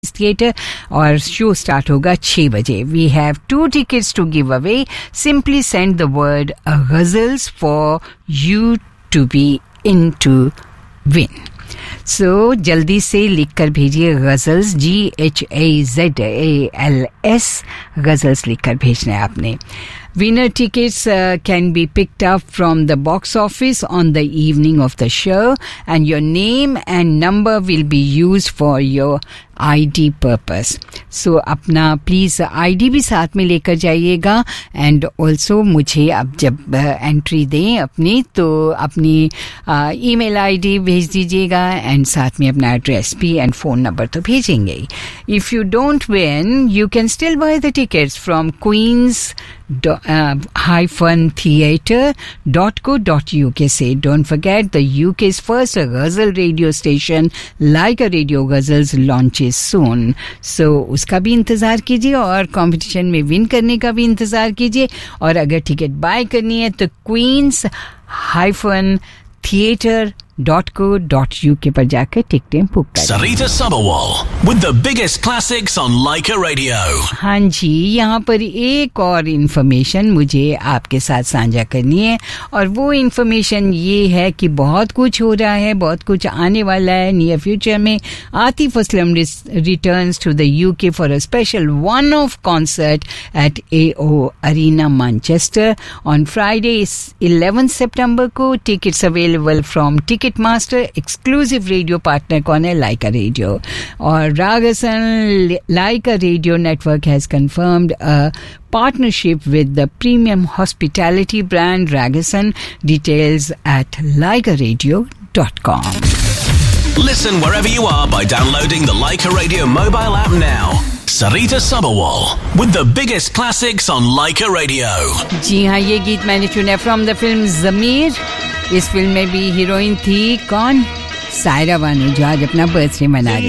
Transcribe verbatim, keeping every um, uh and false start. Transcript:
Theatre और show start होगा छह बजे. We have two tickets to give away. Simply send the word ghazals for you to be in to win. सो जल्दी से लिख कर भेजिए गजल्स, जी H A Z A L S, ghazals लिख कर भेजना है आपने. Winner tickets uh, can be picked up from the box office on the evening of the show, and your name and number will be used for your I D purpose. So अपना please I D भी साथ में लेकर जाइएगा. And also मुझे अब जब entry uh, दें अपनी, तो अपनी ईमेल आई डी भेज दीजिएगा एंड साथ में अपना एड्रेस भी एंड फ़ोन नंबर तो भेजेंगे ही. If you don't win, you can still buy the tickets from Queen's Uh, hyphen theatre dot co dot uk say. Don't forget the U K's first ghazal radio station Like a Radio Ghazals launches soon. So उसका भी इंतज़ार कीजिए और competition में win करने का भी इंतज़ार कीजिए. और अगर टिकट बाय करनी है तो Queen's hyphen theatre dot co dot uk पर जाकर टिकटें बुक करें. Sarita Sabawal with the biggest classics on Leica Radio. हाँ जी, यहाँ पर एक और इन्फॉर्मेशन मुझे आपके साथ साझा करनी है, और वो इन्फॉर्मेशन ये है कि बहुत कुछ हो रहा है, बहुत कुछ आने वाला है नियर फ्यूचर में. Atif Aslam returns to the UK for a special one of concert eight A O arena Manchester on Friday eleventh सितंबर को. Tickets available from ticket master. Exclusive radio partner कौन है? लाइका रेडियो. और रागसन लाइका radio network has confirmed a partnership with the premium hospitality brand Ragason. Details at laika radio dot com. Listen wherever you are by downloading the Leica Radio mobile app now. Sarita Sabawal with the biggest classics on Leica Radio. जी हाँ, ये गीत मैंने चुना from the film ज़मीर. इस film में भी heroine थी कौन? सायरा बानू, जो आज अपना बर्थडे मना रही